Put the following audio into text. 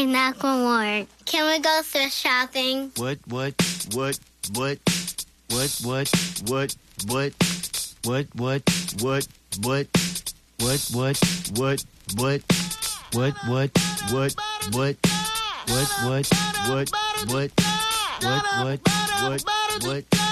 Knock one more. Can we go thrift shopping? What? What?